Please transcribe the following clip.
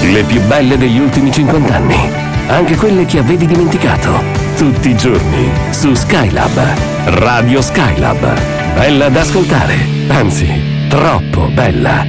Le più belle degli ultimi 50 anni. Anche quelle che avevi dimenticato. Tutti i giorni su Skylab. Radio Skylab. Bella da ascoltare. Anzi, troppo bella.